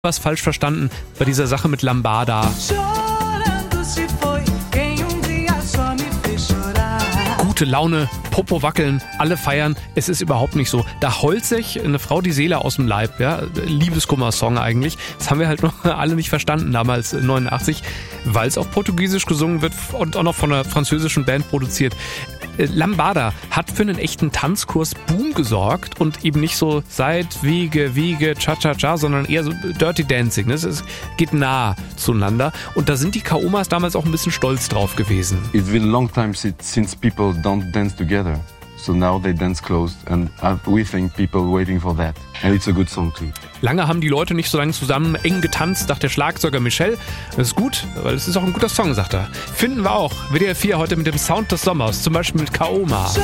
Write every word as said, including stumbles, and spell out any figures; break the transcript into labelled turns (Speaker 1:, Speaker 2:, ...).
Speaker 1: Was falsch verstanden bei dieser Sache mit Lambada. Gute Laune, Popo wackeln, alle feiern. Es ist überhaupt nicht so. Da heult sich eine Frau die Seele aus dem Leib. Ja? Liebeskummer-Song eigentlich. Das haben wir halt noch alle nicht verstanden damals, neunundachtzig, weil es auf Portugiesisch gesungen wird und auch noch von einer französischen Band produziert. Lambada hat für einen echten Tanzkurs Boom gesorgt und eben nicht so seit, Wiege, Wiege, Cha-Cha-Cha, sondern eher so Dirty Dancing. Das ist, geht nah zueinander und da sind die Kaomas damals auch ein bisschen stolz drauf gewesen.
Speaker 2: It's been a long time since people don't dance together. So now they dance close and we think people waiting for that. And it's a good song too.
Speaker 1: Lange haben die Leute nicht so lange zusammen eng getanzt, sagt der Schlagzeuger Michel. Das ist gut, weil es ist auch ein guter Song, sagt er. Finden wir auch. W D R vier heute mit dem Sound des Sommers, zum Beispiel mit Kaoma.